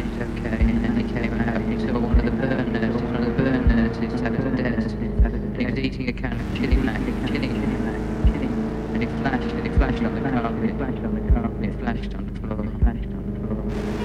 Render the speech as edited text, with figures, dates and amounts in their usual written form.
it's okay. And then he came out, he saw one of the burn nurses sat at the desk. He was eating a can of chili mac, and it flashed on the carpet, it flashed on the floor.